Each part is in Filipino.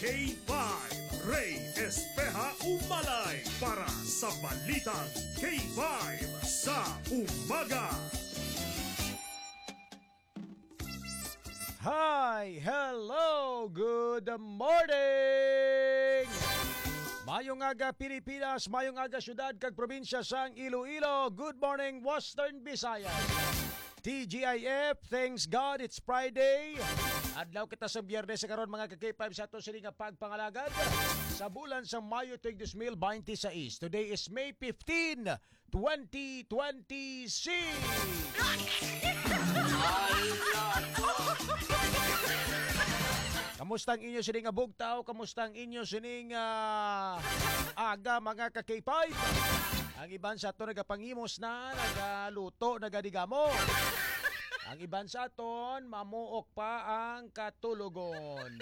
K5 Ray Espeja Umalay para sa Balitang K5 sa Umaga. Hi! Hello! Good morning! Mayong aga Pilipinas, mayong aga syudad kag probinsya sang Iloilo. Good morning Western Visayas. TGIF, thanks God, it's Friday. Adlaw kita sa Biyernes sa karon mga ka-K5 sa ato sini nga pagpangalagad sa bulan sa Mayo 2026. Today is May 15, 2026. Kamusta ang inyo sining bugtaw? Kamusta ang inyo sining aga mga ka-K5? Ang iban sa ato nagapangimos na, nagaluto, nagadigamo. Ang iban sa aton, mamuok pa ang katulugon.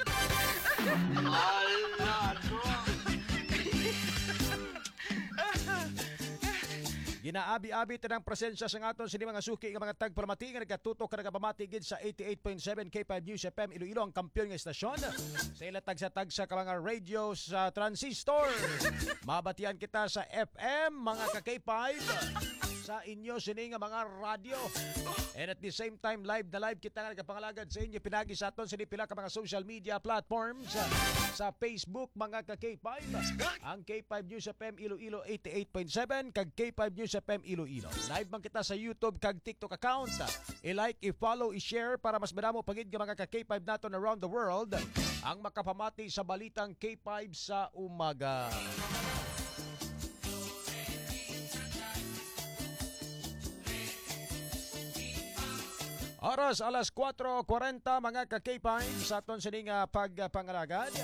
Ginaabi-abi tanang presensya sa aton sa mga suki ng mga tagparamati nga nagatutok ka nagapamatigid sa 88.7 K5 News FM Iloilo, ang kampiyon ng estasyon sa ilatag sa tagsa ka mga radio sa transistor. Mabatian kita sa FM mga ka-K5 sa inyo sining mga radyo. And at the same time, live na live kita nga nagpapangalagad sa inyo pinagi sa aton sa pila ka mga social media platforms sa Facebook mga ka-K5. Ang K5 News FM Iloilo 88.7 kag K5 News FM Iloilo. Live man kita sa YouTube kag TikTok account. I-like, i-follow, i-share para mas madamo pagid nga mga ka-K5 naton around the world ang makapamati sa balitang K5 sa umaga. Oras alas 4:40 mga ka-K5 sa aton sining pagpangalagad.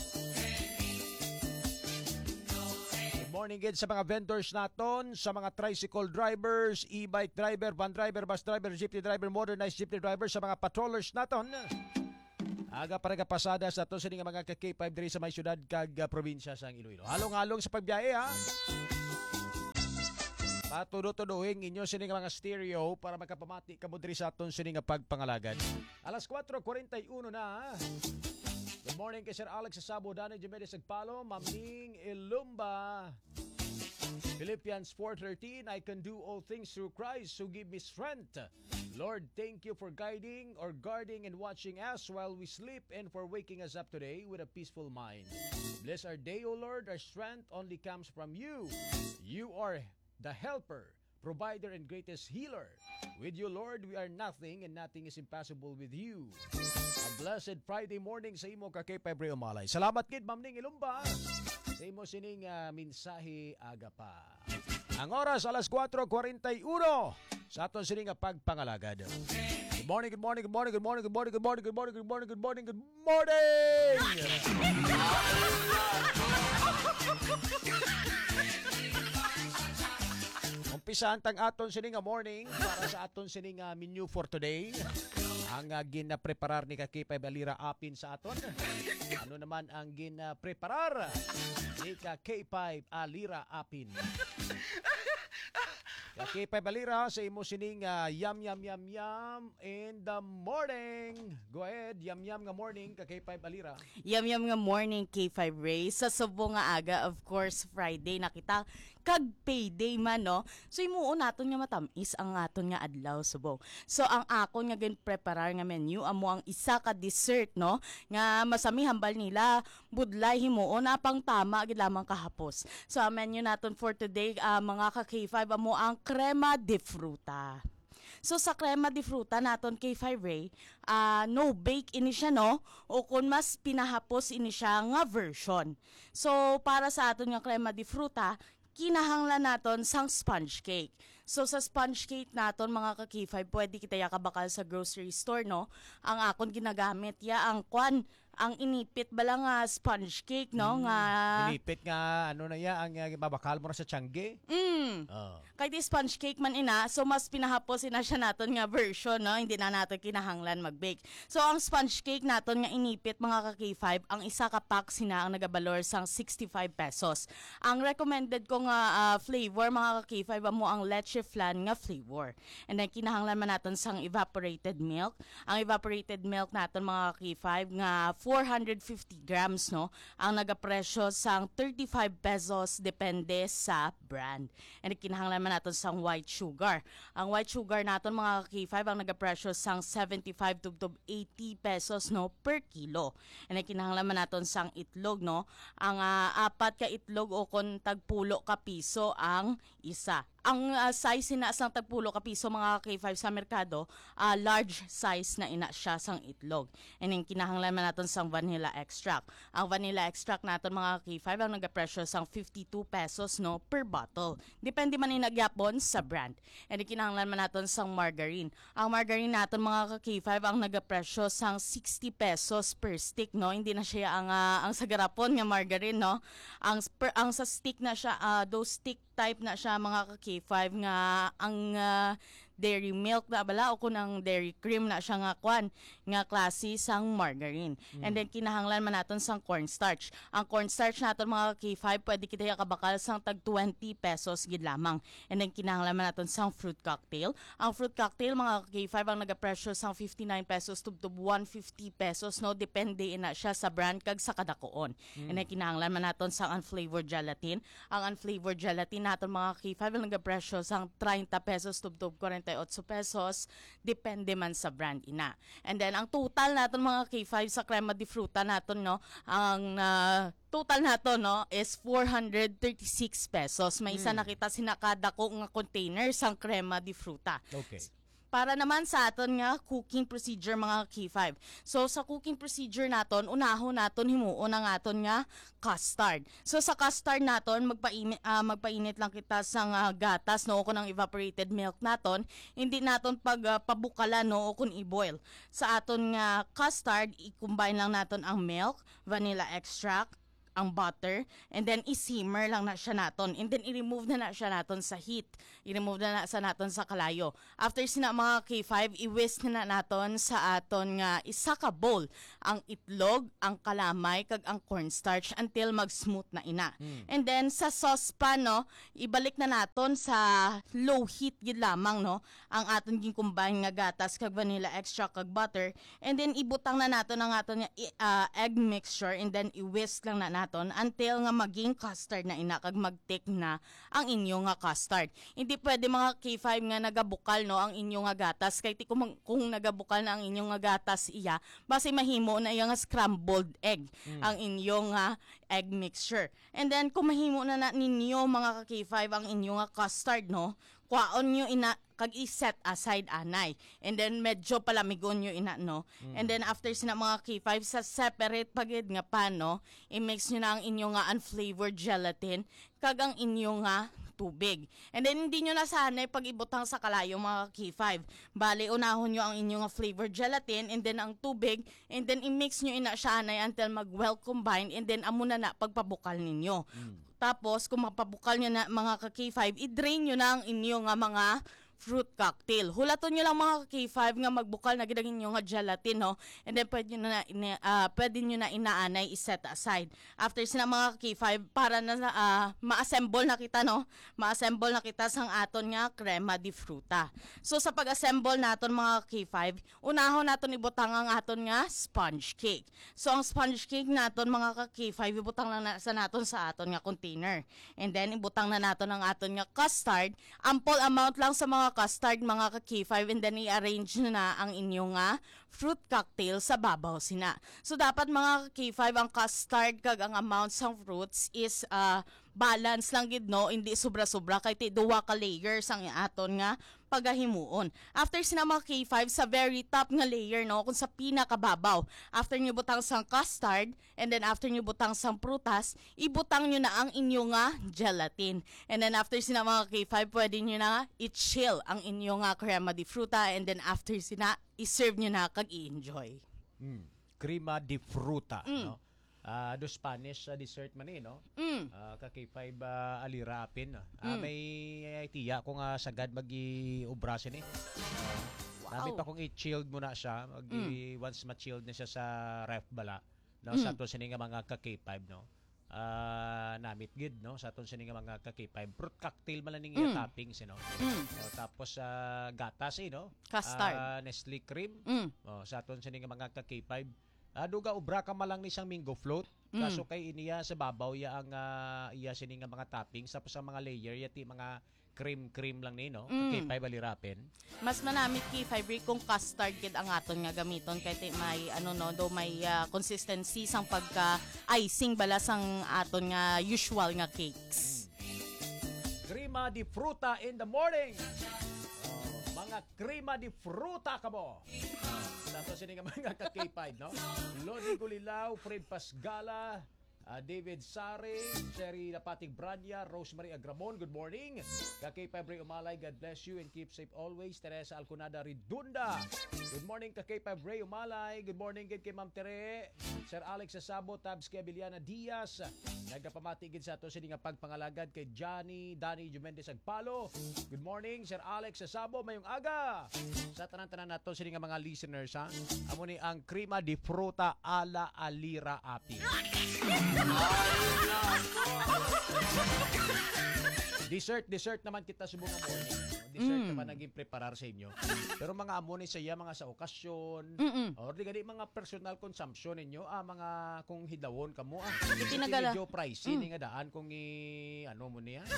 Good morning gid sa mga vendors naton, sa mga tricycle drivers, e-bike driver, van driver, bus driver, jeepney driver, modernized jeepney driver, sa mga patrollers naton. Aga para pasada sa aton sining mga ka-K5 diri sa may syudad kag probinsya sang Iloilo. Halong-halong sa pagbiyahe ha. Patudo-tuduhin inyo sining mga stereo para makapamati kamo diri sa aton sining pagpangalagad. Alas 4:41 na. Good morning kay Sir Alex Sabo, Danny Jimenez Agpalo, Maming Ilumba. Philippians 4:13, I can do all things through Christ who give me strength. Lord, thank you for guiding or guarding and watching us while we sleep and for waking us up today with a peaceful mind. Bless our day, O Lord. Our strength only comes from you. You are the helper, provider, and greatest healer. With you, Lord, we are nothing and nothing is impossible with you. A blessed Friday morning sa imo ka-K5 Ray Umalay. Salamat kid, Ma'am Ning Ilumba, sa imo sining mensahe aga pa. Ang oras alas 4:41 sa aton sining pagpangalagad. Good morning, good morning, good morning, good morning, good morning, good morning, good morning, good morning, good morning, good morning. Umpisahan tang aton sining morning para sa aton sining menu for today. Ang ginapreparar ni ka-K5 Alira Apin sa aton. Ano naman ang ginapreparar ni ka-K5 Alira Apin? Ka-K5 Alira sa imo sining yum yum yum yum in the morning. Go ahead, yum yum nga morning ka-K5 Alira. Yum yum nga morning K5 Ray. Sa subo nga aga, of course, Friday na kita kag payday man no. So imuon naton nga matamis ang aton nga adlaw subo. So ang akon nga ginpreparar nga menu amo ang isa ka dessert no nga masami hambal nila budlay himuon apang tama gid lamang kahapos. So ang menu naton for today mga ka-K5 amo ang crema de fruta. So sa crema de fruta naton K5 Ray, no bake ini siya no o kung mas pinahapos ini siya nga version. So para sa aton nga crema de fruta, kinahanglan naton sang sponge cake. So sa sponge cake naton mga ka-K5 pwede kita yakabakal sa grocery store no. Ang akon ginagamit ya ang ang inipit bala nga sponge cake no nga inipit nga ano na ya ang babakal mo na sa tiangge. Kay di sponge cake man ina, so mas pinahapos ina siya naton nga version no, hindi na naton kinahanglan mag-bake. So ang sponge cake naton nga inipit mga ka-K5, ang isa ka pack sina ang nagabalor sang 65 pesos. Ang recommended ko nga flavor mga ka-K5 mo ang leche flan nga flavor. And then kinahanglan man naton sang evaporated milk. Ang evaporated milk naton mga ka-K5 nga 450 grams, no? Ang nagapresyo sang 35 pesos depende sa brand. And kinahanglan man naton sang white sugar. Ang white sugar naton mga K5 ang nagapresyo sang 75 to 80 pesos, no, per kilo. And kinahanglan man naton sang itlog, no? Ang apat ka itlog o kon tagpulo ka piso ang isa. Ang size na sang tagpulo ka piso mga K5 sa merkado, large size na ina siya sang itlog. And yung kinahanglan man naton sang vanilla extract. Ang vanilla extract naton mga K5 ang nagapresyo sang 52 pesos, no, per bottle. Depende man ni nagyapon sa brand. And yung kinahanglan man naton sang margarine. Ang margarine naton mga K5 ang nagapresyo sang 60 pesos per stick, no. Hindi na siya ang sa garapon nga margarine, no. Ang sa stick na siya, those stick type na siya mga K5 nga ang dairy milk na bala o kung ang dairy cream na siya nga kwan nga klase sang margarine. And then kinahanglan man naton sang cornstarch. Ang cornstarch naton mga K5 pwede kita kabakal sang tag 20 pesos gid lamang. And then kinahanglan man naton sang fruit cocktail. Ang fruit cocktail mga K5 ang nagapresyo sang 59 pesos to 150 pesos, no, depende ina siya sa brand kag sa kadakoon. And then kinahanglan man naton sang unflavored gelatin. Ang unflavored gelatin naton mga K5 ang nagapresyo sang 30 pesos to 48 pesos, depende man sa brand ina. And then ang total naton mga K5 sa crema de fruta naton, no, ang total nato, no, is 436 pesos. May isa nakita sinakadako nga container sang crema de fruta. Okay. Para naman sa aton nga cooking procedure mga K5. So sa cooking procedure naton, unahon naton himuon ang aton nga custard. So sa custard naton magpainit lang kita sang gatas, no, o kun ang evaporated milk naton, hindi naton pabukalan, no, o kun i-boil. Sa aton nga custard, i-combine lang naton ang milk, vanilla extract, ang butter, and then i-simmer lang na siya naton. And then i-remove na siya naton sa heat. I-remove na sa naton sa kalayo. After sina mga K5, i-whisk na naton sa aton nga isa ka bowl ang itlog, ang kalamay, kag ang cornstarch until mag-smooth na ina. And then sa saucepan, no, ibalik na naton sa low heat gid lamang, no, ang aton ging combine nga gatas kag vanilla extract kag butter. And then ibutang na naton ang aton nga egg mixture, and then i-whisk lang na naton until nga maging custard na ina kag mag-thick na ang inyo nga custard. Hindi pwede mga K5 nga nagabukal, no, ang inyo nga gatas kay kung nagabukal na ang inyo nga gatas iya, base mahimo na iya nga scrambled egg ang inyo nga egg mixture. And then kung mahimo na ninyo mga K5 ang inyo nga custard, no, kwaon nyo ina kag i-set aside anay. And then medyo palamigon nyo ina, no. And then after sina mga K5 sa separate pagid nga pan, no, i-mix nyo na ang inyo nga unflavored gelatin kag ang inyo nga tubig. And then hindi nyo na sanay pag ibutang sa kalayo mga K5. Bali, unahon nyo ang inyong flavored gelatin and then ang tubig, and then i-mix nyo ina siya anay until mag-well combine, and then amo na pagbabukal ninyo. Tapos, kung mapabukal nyo na mga K5, i-drain nyo na ang inyong mga fruit cocktail. Hulaton nyo lang mga K5 nga magbukal na gid ang nga gelatin, no? And then pwede nyo na inaanay i-set aside. After sina mga K5 para na ma-assemble na kita, no? Ma-assemble na kita sang aton nga crema de fruta. So sa pag-assemble naton mga K5, unahon naton ibutang ang aton nga sponge cake. So ang sponge cake naton mga K5 ibutang lang sa naton sa aton nga container. And then ibutang na naton ang aton nga custard. Ample amount lang sa mga custard mga K5, and then i-arrange na ang inyong fruit cocktail sa babaw sina. So dapat mga K5 ang custard kag ang amount sang fruits is balance lang gid, no, hindi sobra-sobra kay duwa ka layers ang aton nga pagahimuon. After sina mga K5 sa very top nga layer, no, kung sa pinakababaw, after nyo butang sang custard, and then after nyo butang sang prutas, ibutang nyo na ang inyo nga gelatin. And then after sina mga K5, pwede nyo na i-chill ang inyo nga crema de fruta, and then after sina, i-serve nyo na kag i-enjoy. Crema de fruta, no? Do Spanish dessert man no? Kaki-5 alirapin. May tiya kung sagad magi-ubrasin Wow. Dami pa kung i-chilled muna siya. Once ma-chilled na siya sa ref bala. No? Sa aton sining mga kaki-5, no? Namit gid, no? Sa aton sining mga kaki-5. Fruit cocktail man lang yung toppings, no? Tapos gatas, no? Custard. Nestle cream. Sa aton sining mga kaki-5. Duga ubra ka malang ni siyang mango float. Kaso kay iniya sa babaw ya ang iya sini nga mga toppings tapos ang mga layer yati mga cream lang ni no. K5 alirapin. Mas manamit K5 Ray kung custard kid ang aton nga gamiton kay may do may consistency sang pagka icing bala sang aton nga usual nga cakes. Crema di fruta in the morning. Mga crema di fruta ka mo. Dato sini nga mga ka-K5, no? Lodi Gulilaw, Fred Pasgala, David Sari, Sherry Lapatig Branya, Rosemary Agramon, good morning. Kay Ray Umalay, God bless you and keep safe always. Teresa Alconada Ridunda, good morning kay Ray Umalay. Good morning kay Ma'am Tere. Sir Alex Sasabo, Tabs kay Abiliana Diaz. Nagapamatigid sa ato sini nga pagpangalagad kay Danny Jumendez Agpalo. Good morning Sir Alex Sasabo, mayong aga. Sa tanan-tanan nato sini nga mga listeners ha. Amo ni ang crema di fruta ala Alira Api. Dessert naman kita subong nga morning. Dessert naman naging preparar sa inyo. Pero mga amo ni saya mga sa okasyon or di gani mga personal consumption ninyo mga kung hidawon kamo medyo pricey ni nga daan kung ano mo niya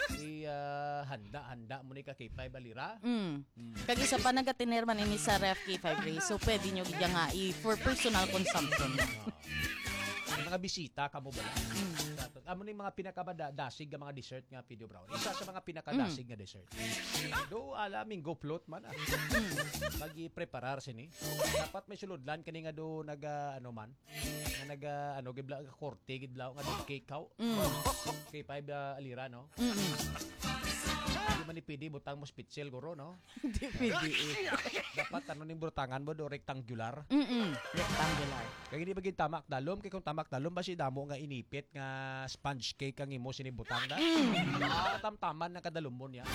handa mo ni ka K5 alira. Kag isa pa nagatinir man ini sa ref K5 Ray. So pwede nyo gidya nga for personal consumption. Mga bisita kamo ba? Amo ni mga pinakadasig nga mga dessert nga video brown. Isa sa mga pinakadasig nga dessert. Do ala mango float man magi-preparar sini. Dapat may sulodlan kani nga do ano man. Nga gibla ka korte gidlaw nga cake kao. K5 alira no. Di man ni pidi butang mo spitzel guro no. Di pidi. Dapat ning butangan mo do rectangular. Rectangular. Kaya hindi bagay tamak dalom kay kung tamak dalom ba si damo nga inipit nga sponge cake ang imo sinibutang da. Tamtaman na kadalom mo niya.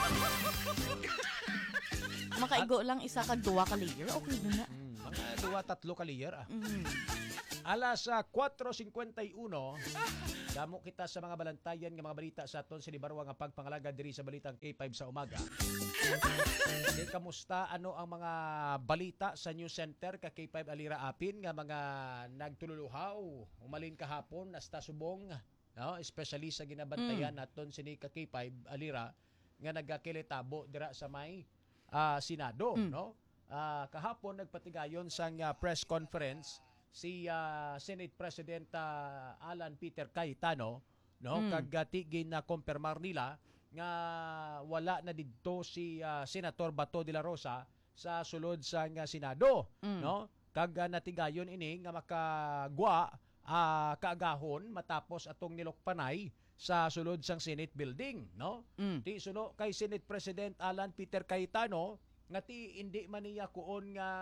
Makaigo lang isa kag duwa ka layer okay na. Mga 2-3 ka layer Alas 4:51 damo kita sa mga balantayan nga mga balita sa aton sinibarwa nga pagpangalaga diri sa balitang K5 sa umaga. Kamusta ano ang mga balita sa news center ka K5 Alira Apin nga mga nagtululuhaw umalin kahapon hasta subong no especially sa ginabantayan naton sini ka K5 Alira nga nagakilitabo dira sa may Senado no. Kahapon nagpatigayon sang press conference si Senate President Alan Peter Cayetano no kagati na kumpirmar nila nga wala na didto si Senator Bato de la Rosa sa sulod sa Senado no kag natigayon ini nga makagwa kaagahon matapos atong nilokpanay sa sulod sang Senate building no ti suno kay Senate President Alan Peter Cayetano nga ti hindi man niya kuon nga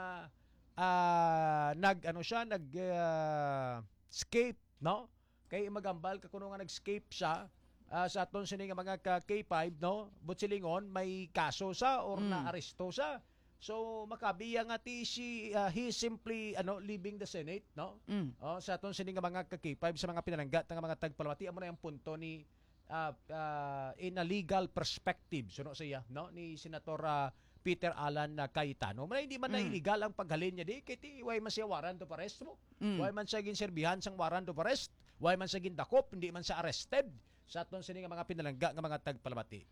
escape no kay magambal ka kuno nga nag-escape siya sa aton sini nga mga K5 no butsilingon may kaso sa or na aresto sa so makabiya nga ti he simply leaving the Senate no sa aton sini nga mga K5 sa mga pinalanggat nga mga tagpalawati amo na yung punto ni in a legal perspective suno siya no ni Senator Peter Alan Cayetano. Hindi man na illegal ang paghalin niya di kiti way man siya warrant of arrest mo. Way man siya ginserbihan sang warrant of arrest. Way man siya gindakop, hindi man siya arrested. Sa aton sini nga mga pinalangga nga mga tagpalamati.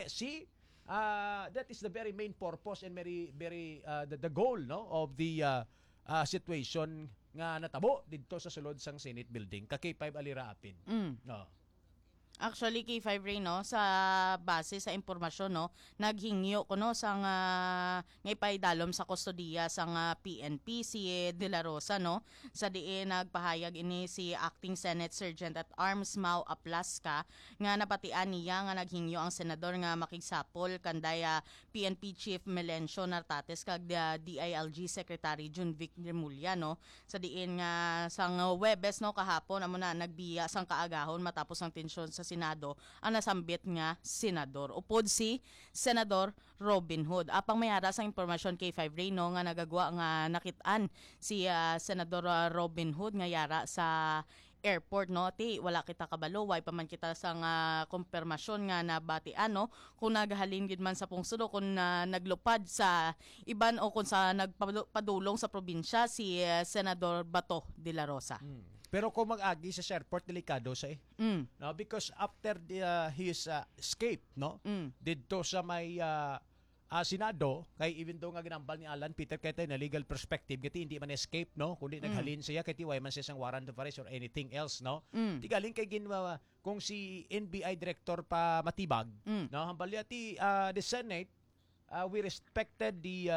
That is the very main purpose and very the goal no of the situation nga natabo didto sa sulod sang Senate building ka K5 Alira Apin. No. Actually, K5 Ray, no, sa base sa impormasyon, no, naghingyo ko, no, sa ngapaydalom sa kustodiya sa PNP, si De La Rosa, no, sa diin nagpahayag ini si Acting Senate Sergeant at Arms Mau Aplaska, nga napatian niya nga naghingyo ang senador nga makigsapol kandaya PNP Chief Melencio Nartates kag DILG Secretary Junvic Remulla, no, sa diin nga sang Webes, no, kahapon, amo na nagbiya sang kaagahon matapos ang tensyon sa Senado ang nasambit nga senador. Upod si Senador Robin Hood. Apang mayara sa impormasyon kay 5 Ray no nga nagagwa nga nakitaan si Senador Robin Hood nga yara sa airport, no? Ti, wala kita kabalo, way pa man kita sa nga kumpirmasyon nga nabatian, no? Kung naghalin gid man sa pungsulo, kung naglupad sa iban o kung sa nagpadulong sa probinsya si Senador Bato de la Rosa. Pero kung mag-agi sa airport, delikado sa no? Because after his escape, no? Dito sa may Senado, kay even though nga ginambal ni Alan Peter kay na legal perspective, kati hindi man escape, no? Kundi naghalin siya, kay way man siya sang warrant of arrest or anything else, no? Di galing kay ginwa kung si NBI director pa matibag, no? Hambal ti the Senate, we respected the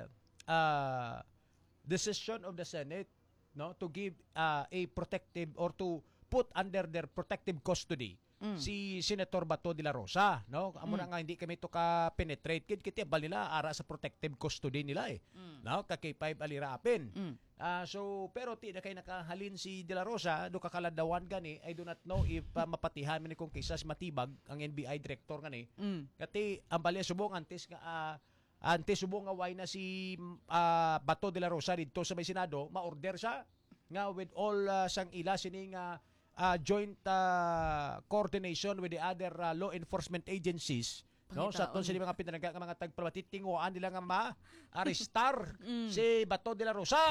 decision of the Senate, no, to give a protective or to put under their protective custody si Senator Bato de la Rosa, no? Amo na nga hindi kami to ka penetrate kit bal nila ara sa protective custody nila no, ka K5 alirapin. So pero ti na kay nakahalin si de la Rosa do kakaladawan gani, I do not know if mapatihan man kung kisas matibag ang NBI director gani. Kati ang balya subong antes subong nga way na si Bato de la Rosa dito sa may Senado, ma-order siya nga with all sang ila sining joint coordination with the other law enforcement agencies, no, sa ton sa mga pinanaga nga mga tagpalatitinguan nila nga ma-arestar si Bato de la Rosa.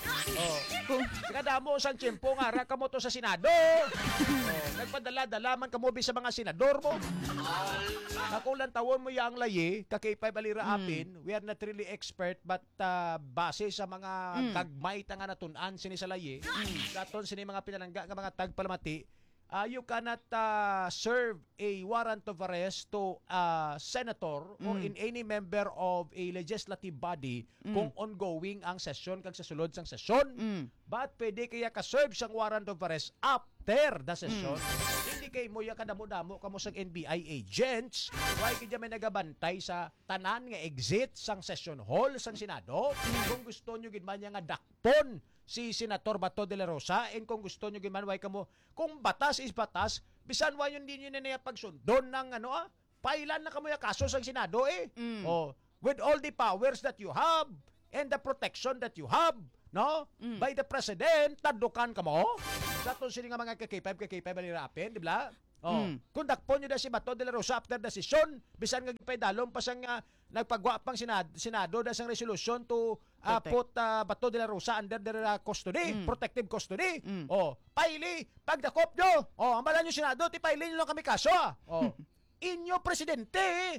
Kada mo sang tiyempo nga ra kamo to sa Senado. Nagpadala-dala man kamo sa mga senador mo. Nakulang tawon mo yang layi, kakay-5 alira apin, we are not really expert but base sa mga gagmay nga natun-an sini sa layi, daton sini mga pinalangga nga mga tagpalamati, you cannot serve a warrant of arrest to a senator or in any member of a legislative body kung ongoing ang session kag sa sulod sang session. But pwede kaya ka-serve sang warrant of arrest after the session. Hindi kay mo ya kadamo-damo kamo sang NBI agents, why kaya may nagabantay sa tanan nga exit sang session hall sang Senado. Kung gusto nyo gid man nga dakpon si Senator Bato de la Rosa, and kung gusto nyo giman way kamo, kung batas is batas, bisan way yun din yun na pagsundon ng pailan na kamo yung kaso sa Senado with all the powers that you have and the protection that you have, no, by the President, tadukan kamo dato sila nga mga kakipay balirapin, di ba? Kung dakpon nyo na si Bato de la Rosa after decision, bisan nga pay dalom pa sang nagpagwapang Senado da sang resolution to put Bato de la Rosa under their custody, protective custody. Paili, pagdakop nyo, amalan nyo Senado, ti paili nyo lang kami kaso. Inyo presidente.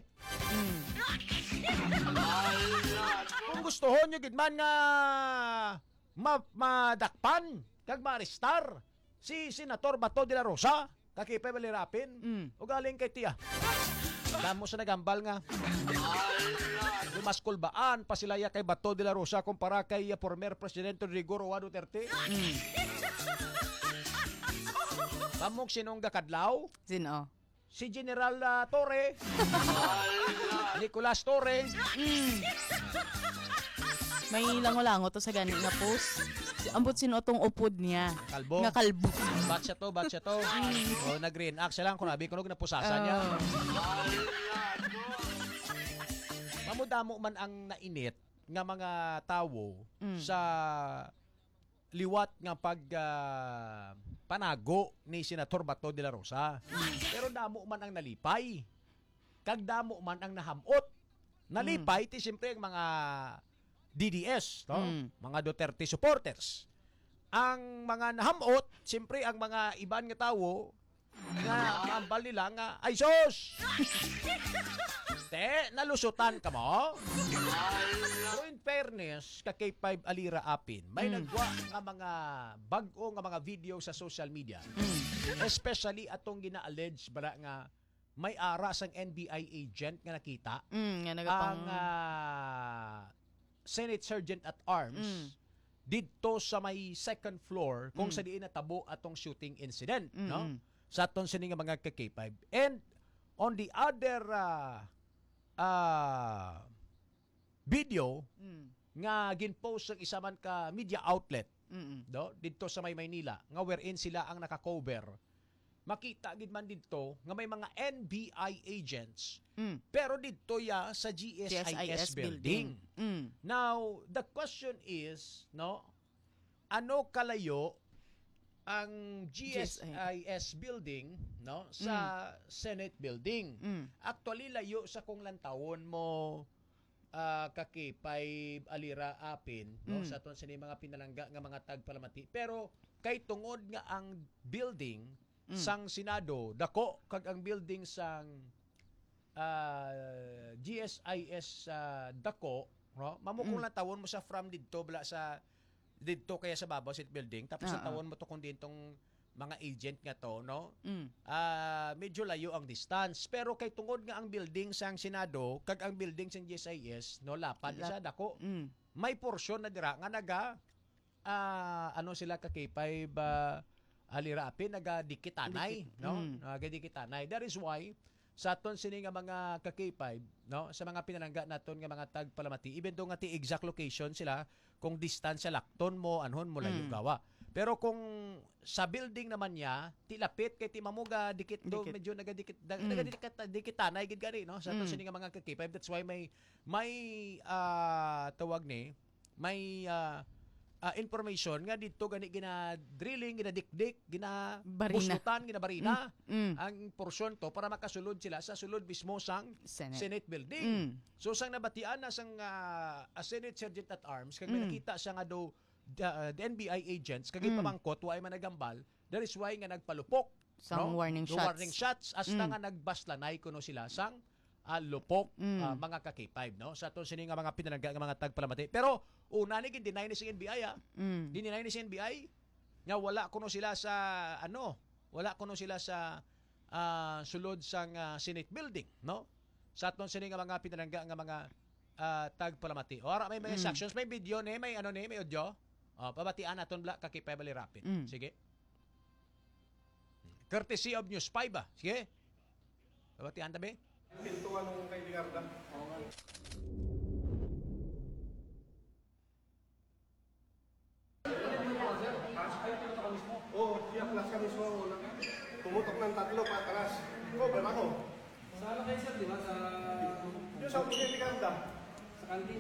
Kung gustohon nyo gidman nga madakpan kag maarestar si Senator Bato de la Rosa, kakipay balirapin, o galing kay tiya. Damo sa nagambal nga. Lumaskulbaan pa sila kay Bato de la Rosa kumpara kay former Presidente Rodrigo Roa Duterte. Pamok sinong gakadlaw? Sino? Si General Torre. Nicolas Torre. May lango-lango to sa gani nga post. Ambot sino tong upod niya. Kalbo. Nga kalbo. Batch siya to. Nag-reenact siya lang kung nabi ko napusasan niya. Mamudamo man ang nainit nga mga tawo sa liwat nga panago ni Senator Bato de la Rosa. Pero damo man ang nalipay. Kag damo man ang nahamot. Nalipay ti siyempre ang mga DDS, no? Mga Duterte supporters. Ang mga nahamot, siyempre ang mga iban nga tawo nga ambal nila nga ay sos. Nalusutan ka mo. So in fairness, kakay 5 alira apin, may nagwa nga mga bag-o nga mga video sa social media. Especially atong gina-allege bara nga may ara sang NBI agent nga nakita. Ang Senate Sergeant at Arms dito sa may second floor kung sa diin natabo atong shooting incident, no? Sa aton sini nga mga K5. And on the other video nga ginpost ng isa man ka media outlet, no? Dito sa may Maynila nga wherein sila ang naka-cover. Makita gid man dito nga may mga NBI agents. Pero dito sa GSIS building. Now, the question is, no, ano kalayo ang GSIS building, no, sa Senate building. Actually layo sa kung lantawon mo kakipay alira apin, no, sa aton sa mga pinalangga nga mga tagpalamati. Pero kay tungod nga ang building sang Senado dako kag ang building sang GSIS dako, no, mamukong lantawon mo sa from didto bala sa dito kaya sa babaw sit building tapos ang tawon mo to kung ditong mga agent nga to, no, medyo layo ang distance, pero kay tungod nga ang building sang Senado kag ang building sang GSIS, no, lapad sa dako, may porsyon na dira nga naga ano sila kakipay ba alirapin naga-dikitanay, no, naga-dikitanay. That is why sa aton sini nga mga kakipay, no, sa mga pinalangga naton nga mga tagpalamati, even though nga ti exact location sila, kung distansya lakton mo, anhon mo layo gawa. Pero kung sa building naman niya, ti lapit kay ti mamuga dikit do, medyo nagadikit-dikitanay gid gani, no, sa aton sini nga mga kakipay. That's why may tawag ni, may information nga dito gani gina-drilling, gina-dikdik, gina-buslutan, gina-barina ang porsyon to para makasulod sila sa sulod mismo sang Senate building. So sang nabatian na sang Senate Sergeant at Arms kag may nakita siya nga do the NBI agents kag ipamangkot wa ay managambal, that is why nga nagpalupok sang warning shots. Warning shots hasta nga nagbaslanay kuno sila sang lupok mga kakipay, no, sa aton sini nga mga pinalangga nga mga tagpalamati. Pero una ni gin-deny ni si NBI dinay ni si NBI nga wala kuno sila sa wala kuno sila sa sulod sang Senate building, no, sa aton sini nga mga pinalangga nga mga tagpalamati. Ora may mga sections, may video ni, may may audio. Pabatian aton bla kakipay bali rapid. Sige. Courtesy of News 5 ba? Sige. Pabatian tabi. Pintuan ng kay Ligarda. Siya plus ka mismo. Tumutok ng tatlo patalas. Cover ako. Saan kayo sir, di ba? Yung sa kay Ligarda. Sa kantin.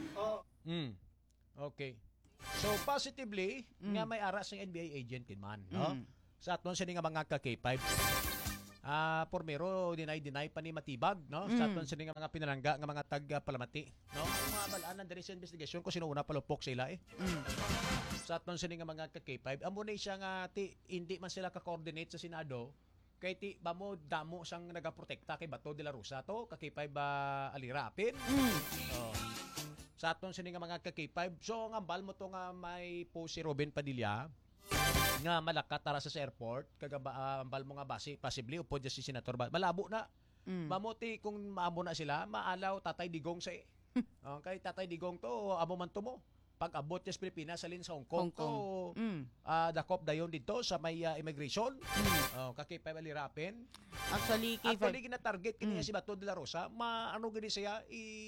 Okay. So positively nga may ara sang NBI agent kin man, no? Sa aton sini nga mga ka-K5. Pormero deny pa ni matibag, no, sa aton sini nga mga pinalangga nga mga tagpalamati, no, mga balaan diri sa investigation ko sino una palupok sila sa aton sini nga mga ka-K5 amo na siya nga hindi man sila ka-coordinate sa Senado kay ti bamo damo sang nagaprotekta kay Bato de la Rosa to ka-K5 ba alirapin. Sa aton sini nga mga ka-K5, so nga ambal mo to nga may po si Robin Padilla nga malakat tara sa airport kagaba ambal mo nga basi possibly upod si Senator malabo na mamuti kung maamo na sila maalaw Tatay Digong sa kay Tatay Digong to amo man to mo pag abot sa Pilipinas salin sa Hong Kong. To dakop dayon dito sa may immigration kakipay balirapin Actually, gina-target kini si Bato de la Rosa maano gini siya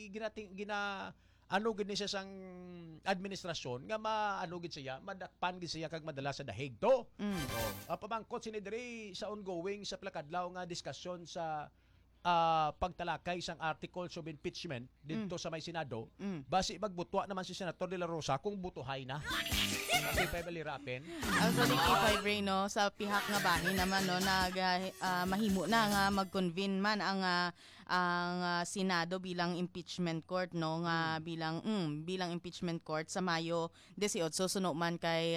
ano gid siya sang administrasyon nga maano gid siya madakpan gid siya kag madala sa dahig to. Pamangkot sini diri sa ongoing sa plakadlaw nga diskusyon sa pagtalakay sang articles of impeachment dito sa may Senado. Basi magbutwa naman si Senator de la Rosa kung butuhay na. Kasi pabalirapin. Actually, K5 Ray, no, sa pihak nga bahin naman, no, mahimo na nga mag-convene man ang Senado bilang impeachment court, no, nga bilang impeachment court sa Mayo 18 suno man kay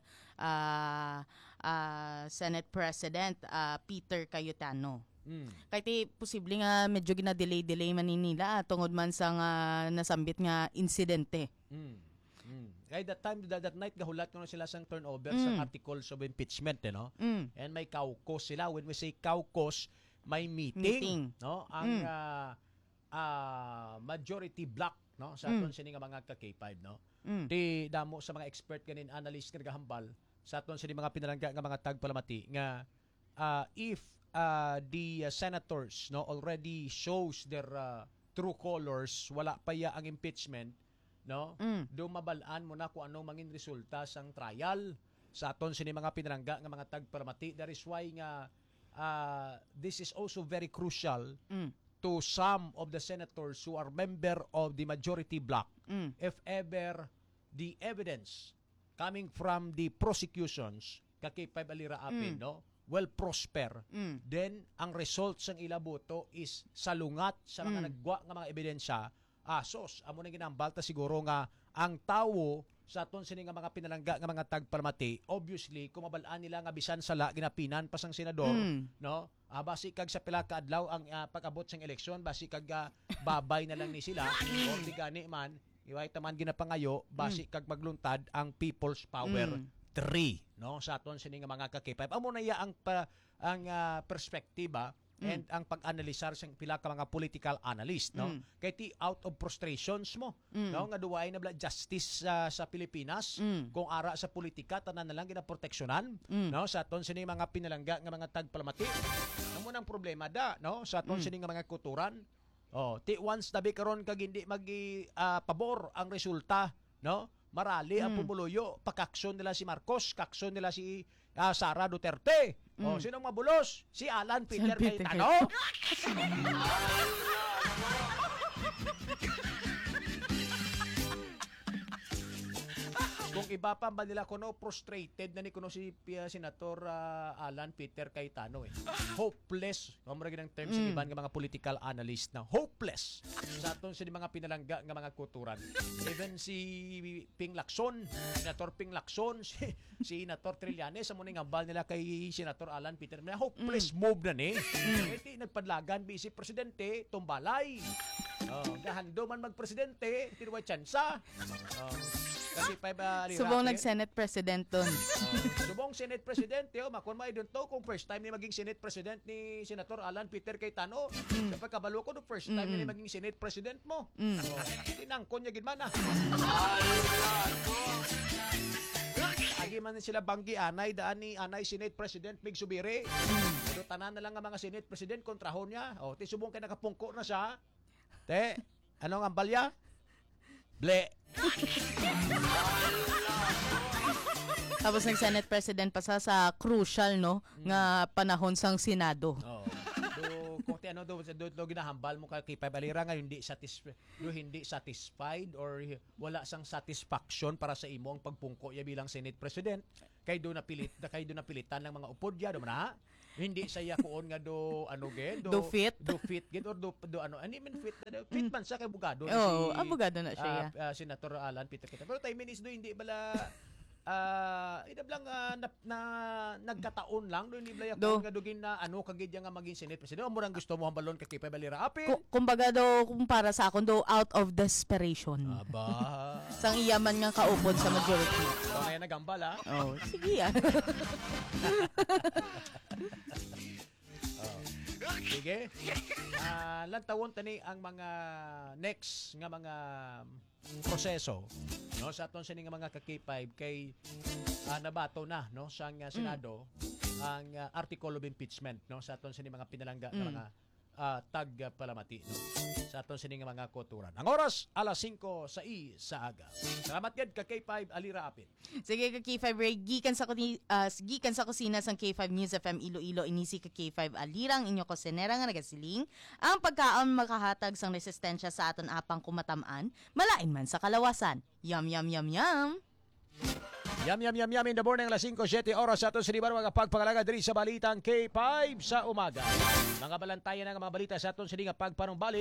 Senate President Peter Cayetano. Kaya posible nga medyo gina-delay man nila tungod man sa nasambit nga insidente. Kaya that night gahulat ko na sila sang turnover sa articles of impeachment, no? And may caucus sila. When we say caucus, may meeting. No? Ang majority block, no, sa aton sini nga mga ka-K5, no. Di damo sa mga expert kanin analyst nga gahambal sa aton sini mga pinalangga nga mga tagpalamati nga if the senators, no, already shows their true colors, wala pa ya ang impeachment, no, dumabalaan mo na kung anong mangin resulta sang trial sa aton sini mga pinalangga nga mga tagpalamati. That is why nga this is also very crucial to some of the senators who are member of the majority bloc. If ever the evidence coming from the prosecutions ka K5 alira apin, no? Well prosper. Then ang result sang ila boto is salungat sa mga nagwa nga mga ebidensya. Sos, amo na ginambalta siguro nga ang tawo sa aton sini nga mga pinalangga nga mga tagpalamati, obviously kung mabalaan nila nga bisan sala ginapinan pa sang senador, no? Basi kag sa pila ka adlaw ang pag-abot sang eleksyon, basi kag babay na lang ni sila or di gani man iway taman ginapangayo, basi kag magluntad ang People's Power 3, no? Sa aton sini nga mga ka-K5. Amo na iya ang perspektiba and ang pag-analisar sa pila ka mga political analyst, no? Kay ti out of frustrations mo, no? Nga duway na justice sa Pilipinas, kung ara sa politika tanan na lang ginaproteksyonan, no? Sa aton sini mga pinalangga nga mga tagpalamati. Amo nang problema da, no? Sa aton sini nga mga kuturan. Ti once tabi karon kag hindi pabor ang resulta, no? Marali ang pumuluyo, pakaksyon nila si Marcos, kaksyon nila si Sara Duterte. Sinong mabulos? Si Alan Peter Cayetano. Kung iba pa ba nila kuno frustrated na ni kuno si Senator Alan Peter Cayetano hopeless, mura ginang term sa iban nga mga political analyst na hopeless sa aton sa mga pinalangga nga mga kuturan. Even si Ping Lacson, Senator Ping Lacson, si Senator Trillanes sa muna ngambal nila kay Senator Alan Peter na hopeless move na ni. Iti nagpadlagan Vice Presidente tumbalay. Gahando man magpresidente, tinuwa tsansa. Kasi subong nag-Senate President doon. Subong Senate President, makon may doon to kung first time ni maging Senate President ni Senator Alan Peter Cayetano. Kapag kabalo ko, first time ni maging Senate President mo. Tinangkon niya gid man. Agi man sila banggi anay daan ni anay Senate President Mig Subiri. Pero tanan na lang ang mga Senate President kontrahon niya. Ti subong kay nakapungko na siya. Te, ano ang balya? Ble. Tapos nag-Senate President pa sa crucial, no? Nga panahon sang Senado. Kung ano do ginahambal mo kay Palira nga hindi satisfied or wala sang satisfaction para sa imo ang pagpungko ya bilang Senate President kay do napilitan ng mga upodya do na hindi saya kuon nga do fit gid or do ano ani man fit man sa kay abogado abogado na siya Senator Alan Peter Cayetano. Pero time is do hindi bala idablang nagkataon lang do hindi bala ko nga dugin na kagid nga maging Senate President. Amo rang gusto mo hambalon kay Palira apil. Kumbaga do kung para sa akon do out of desperation. Aba. Sang iyaman nga kaupod sa majority. Kaya nagambal ha. Sige Sige. Lantawon tani ang mga next nga mga proseso, no, sa aton sini nga mga ka-K5 kay nabato na, no, sa Senado ang article of impeachment, no, sa aton sini mga pinalangga nga mga tagpalamati, no, sa aton sini nga mga koturan. Ang oras alas 5 sa aga. Salamat gid ka K5 alira apil. Sige ka K5 Ray, gikan sa kusina sang K5 News FM Iloilo, inisi ka K5 alirang inyo kosenera nga nagasiling ang pagkaon makahatag sang resistensya sa aton apang kumatamaan, malain man sa kalawasan. Yum yum yum yum. Yum in the morning, alas 5:07 oras sa aton sa mga pagpangalaga diri sa balitang K5 sa umaga. Mga balantayan ng mga balita sa aton sa nga pagpanumbalit.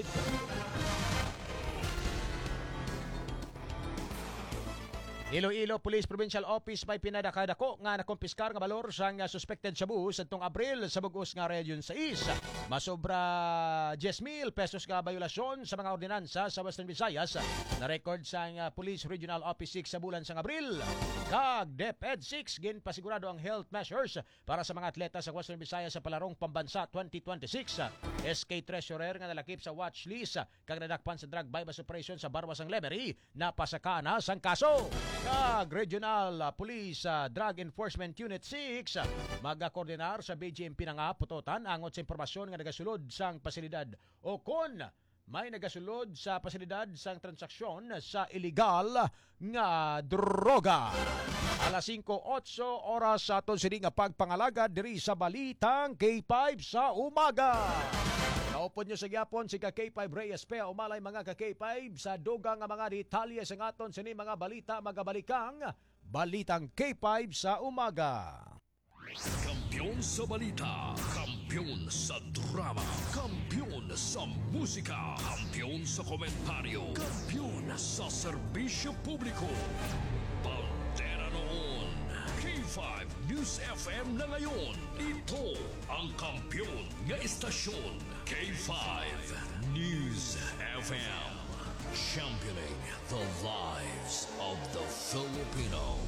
Iloilo Police Provincial Office may pinadakadako nga nakumpiskar nga balor sang suspected shabu sa tong Abril sa bugos nga Region 6. Masobra 10,000 pesos nga bayulasyon sa mga ordinansa sa Western Visayas na record sang Police Regional Office 6 sa bulan sang Abril. Kag DepEd 6 gin pasigurado ang health measures para sa mga atleta sa Western Visayas sa palarong pambansa 2026. SK Treasurer nga nalakip sa watch list kag nadakpan sa drug bypass operation sa Barwas ang Lemery napasakana sang kaso. Kag Regional Police Drug Enforcement Unit 6 magakoordinar sa BGMP nga putotan angot sa impormasyon nga nagasulod sang pasilidad o kon may nagasulod sa pasilidad sang transaksyon sa illegal nga droga. Alas 5:08 oras sa aton sini nga pagpangalaga diri sa balitang K5 sa umaga. Naupod nyo sa gyapon si ka-K5 Reyes Pea umalay mga ka-K5 sa dugang nga mga detalye sa aton sini mga balita magabalikang balitang K5 sa umaga. Kampiyon sa balita, kampiyon sa drama, kampiyon sa musika, kampiyon sa komentaryo, kampiyon sa serbisyo publiko. Bandera noon, K5 News FM na ngayon. Ito ang kampiyon nga istasyon, K5 News FM. Championing the lives of the Filipino.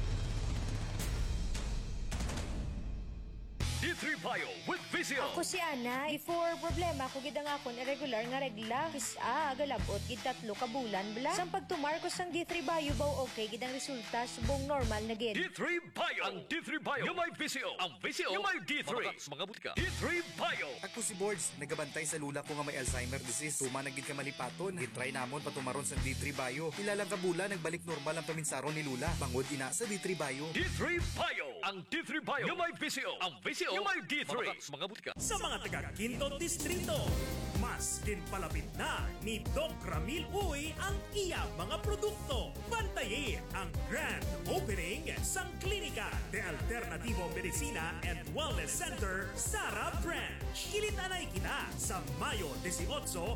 D3 Bio with Vizio. Ako si Ana, before problema ko gid ang akon irregular nga regla. Kisa galabot gid 3 ka bulan bala. Sang pagtumar ko sang D3 Bio baw okay gid ang resulta subong normal na gid. D3 Bio. Ang D3 Bio yung may Vizio. Ang Vizio yung may D3. Mga butika. D3 Bio. Ako si Boards, nagabantay sa lula ko nga may Alzheimer disease. Tuma na gid ka malipaton. Gitry namon patumaron sa D3 Bio. Ilang ka bulan nagbalik normal ang paminsaron ni lula. Bangod ina sa D3 Bio. D3 Bio. Ang D3 Bio yung may Vizio. Ang Vizio yung may D3. Mga butika. Sa mga taga Quinto Distrito, mas kinpalapit na ni Doc Ramil Uy ang iya mga produkto. Bantayin ang grand opening sang Klinika de Alternativo Medicina and Wellness Center, Sara Branch. Kilitanay kita sa Mayo 18,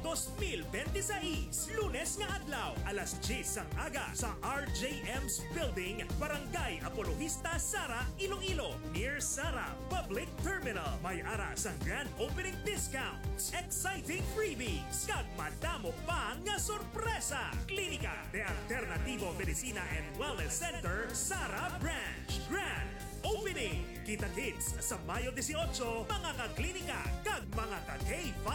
2026, Lunes nga adlaw, alas 10 sang aga sa RJM's Building, Barangay Apologista, Sara, Iloilo, near Sara Public Terminal. May aras ang grand opening discounts, exciting freebies, kag madamo pa nga sorpresa. Klinika de Alternativo Medicina and Wellness Center, Sara Branch. Grand Opening. Kita kids sa Mayo 18, mga ka-klinika kag mga ka-K5.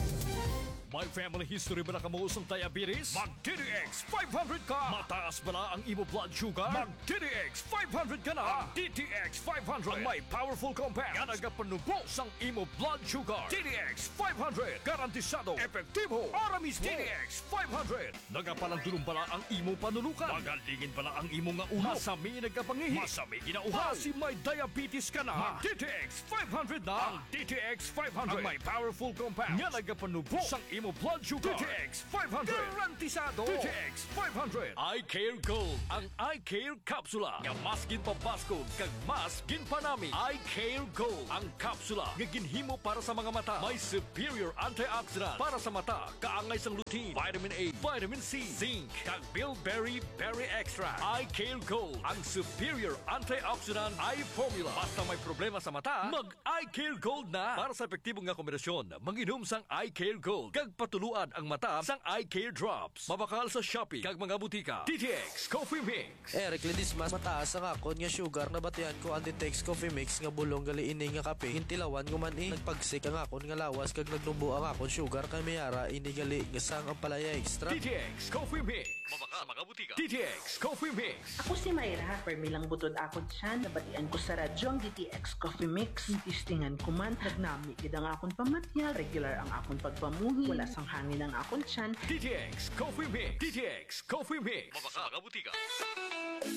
May family history ba na kamuusong diabetes? Mag-DTX 500 ka! Mataas ba na ang imo blood sugar? Mag-DTX 500 ka na! Ang DTX 500 ang may powerful compounds nga nagapanubos ang imo blood sugar. DTX 500 garantisado, epektibo, para mismo. DTX 500 nagapalandulong pala ang imo panulukan. Magalingin pala ang imo nga ulo. Masami nagkapangihi. Masami ginauhaw. Si may diabetes ka na. Mag-DTX 500 na! Ang DTX 500 ang may powerful compounds nga nagapanubos ang imo blood sugar. DTX 500 garantisado. DTX 500 Eye Care Gold, ang Eye Care Kapsula nga mas ginpabaskog kag mas ginpanami. Eye Care Gold, ang kapsula nga ginhimo para sa mga mata. May superior antioxidant para sa mata, kaangay sang lutein, vitamin A, vitamin C, zinc, kag bilberry berry extract. Eye Care Gold, ang superior antioxidant eye formula. Basta may problema sa mata, mag Eye Care Gold na. Para sa epektibong nga kombinasyon, manginom sang Eye Care Gold kag patuluan ang mata sang Eye Care Drops. Mabakal sa Shopee kag mga butika. DTX Coffee Mix. Eric Ledismas, mataas ang akon nga sugar na batian ko Antitex Coffee Mix nga bulong gali ini nga kape. Hintilawan ko man nagpagsik ang akon nga lawas kag nagnubo ang akon sugar kay mayara ini gali nga sang ang palaya extra. DTX Coffee Mix. Mabakal mga butika. DTX Coffee Mix. Ako si Mayra, permilang butod akon siya, nabatian ko sa radyo ang DTX Coffee Mix. Tistingan ko man, nagnami gid ang akon pamatyal, regular ang akon pagpamuhi, wala sang hangin ang akon siyan. DTX Coffee Mix. DTX Coffee Mix. Mabakal mga butika.